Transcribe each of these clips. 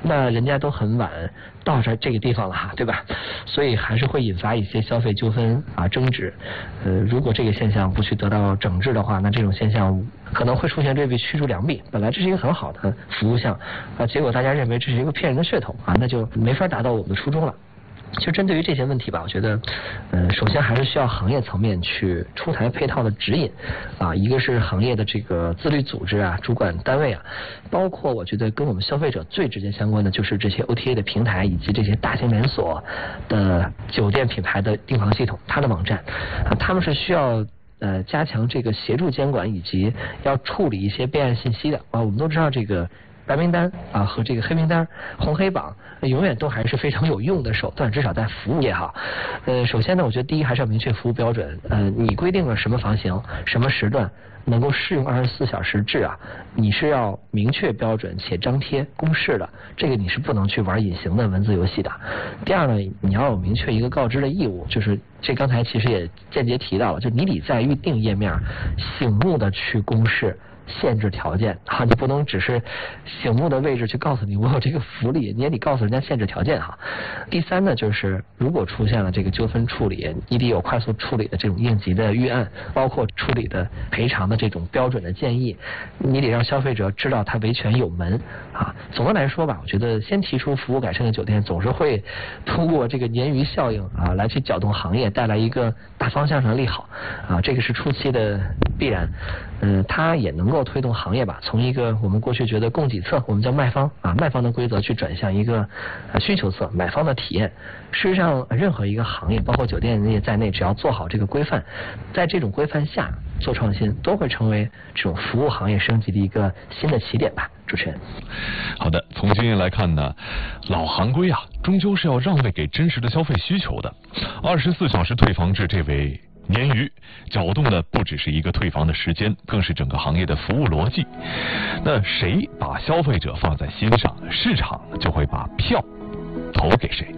那人家都很晚到这个地方了哈，对吧？所以还是会引发一些消费纠纷啊、争执。如果这个现象不去得到整治的话，那这种现象可能会出现这笔驱逐良币。本来这是一个很好的服务项啊，结果大家认为这是一个骗人的噱头啊，那就没法达到我们的初衷了。就针对于这些问题吧，我觉得，首先还是需要行业层面去出台配套的指引，啊，一个是行业的这个自律组织啊、主管单位啊，包括我觉得跟我们消费者最直接相关的就是这些 OTA 的平台以及这些大型连锁的酒店品牌的订房系统，它的网站，啊，他们是需要加强这个协助监管以及要处理一些备案信息的啊，我们都知道这个。白名单啊和这个黑名单、红黑榜，永远都还是非常有用的手段，至少在服务业哈。首先呢，我觉得第一还是要明确服务标准。你规定了什么房型、什么时段能够适用24小时制啊，你是要明确标准且张贴公示的，这个你是不能去玩隐形的文字游戏的。第二呢，你要有明确一个告知的义务，就是这刚才其实也间接提到了，就你得在预定页面醒目的去公示限制条件啊，你不能只是醒目的位置去告诉你我有这个福利，你也得告诉人家限制条件哈。第三呢，就是如果出现了这个纠纷处理，你得有快速处理的这种应急的预案，包括处理的赔偿的这种标准的建议，你得让消费者知道他维权有门啊。总的来说吧，我觉得先提出服务改善的酒店总是会通过这个鲶鱼效应啊来去搅动行业，带来一个大方向上的利好啊，这个是初期的必然。它也能够推动行业吧，从一个我们过去觉得供给侧，我们叫卖方啊，卖方的规则去转向一个需求侧，买方的体验。事实上，任何一个行业，包括酒店业在内，只要做好这个规范，在这种规范下做创新，都会成为这种服务行业升级的一个新的起点吧。主持人， 好的，从经验来看呢，老行规啊，终究是要让位给真实的消费需求的。24小时退房制这位鲶鱼搅动的不只是一个退房的时间，更是整个行业的服务逻辑。那谁把消费者放在心上，市场就会把票投给谁。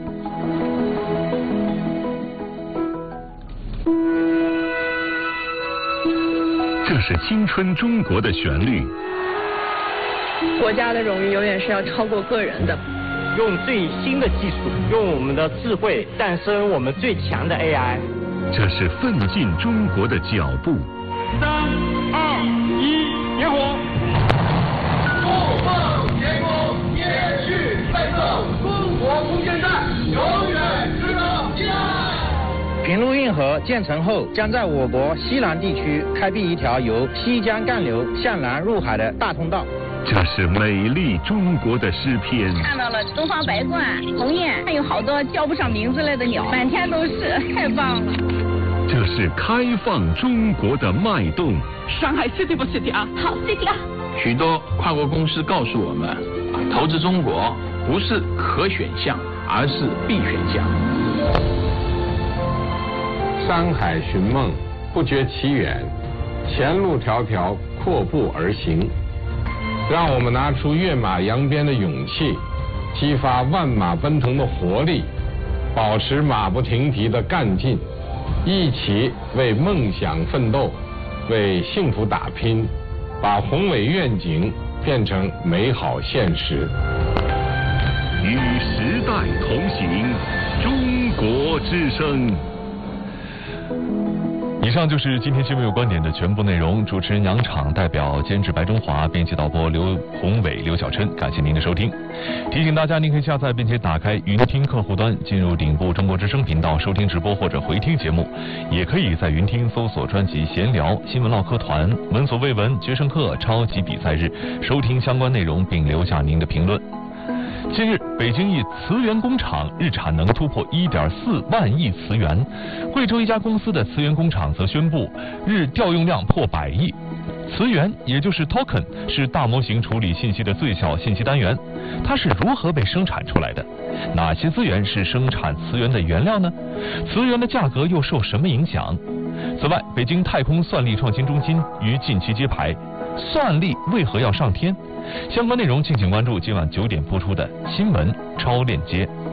这是青春中国的旋律。 国家的荣誉永远是要超过个人的。 用最新的技术，用我们的智慧诞生我们最强的 AI。 这是奋进中国的脚步。 3、2、1，点火！不梦天空，延续奋斗，中国无限战，永远值得期待。 平陆运河建成后，将在我国西南地区开辟一条由西江干流向南入海的大通道。 这是美丽中国的诗篇。 看到了东方白鹳、鸿雁，还有好多叫不上名字类的鸟，满天都是，太棒了。 这是开放中国的脉动。 上海 City 不 City 啊？好 City 啊！ 许多跨国公司告诉我们，投资中国不是可选项，而是必选项。 山海寻梦，不觉其远，前路迢迢，阔步而行。让我们拿出跃马扬鞭的勇气，激发万马奔腾的活力，保持马不停蹄的干劲，一起为梦想奋斗，为幸福打拼，把宏伟愿景变成美好现实。 与时代同行，中国之声。 以上就是今天新闻有观点的全部内容。主持人杨昶，代表监制白中华，编辑导播刘宏伟、刘小琛，感谢您的收听。提醒大家，您可以下载并且打开云听客户端，进入顶部中国之声频道收听直播或者回听节目，也可以在云听搜索专辑闲聊、新闻唠嗑团、闻所未闻、决胜课、超级比赛日，收听相关内容并留下您的评论。近日，北京一磁源工厂日产能突破1.4万亿磁源，贵州一家公司的磁源工厂则宣布日调用量破100亿。磁源也就是 token， 是大模型处理信息的最小信息单元，它是如何被生产出来的？哪些资源是生产磁源的原料呢？磁源的价格又受什么影响？此外，北京太空算力创新中心于近期揭牌，算力为何要上天？相关内容敬请关注今晚9点播出的新闻超链接。